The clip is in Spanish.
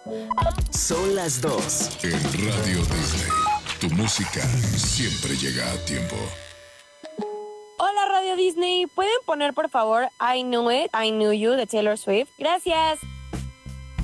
Son las 2. En Radio Disney, tu música siempre llega a tiempo. Hola Radio Disney, ¿pueden poner por favor I Knew It, I Knew You de Taylor Swift? Gracias.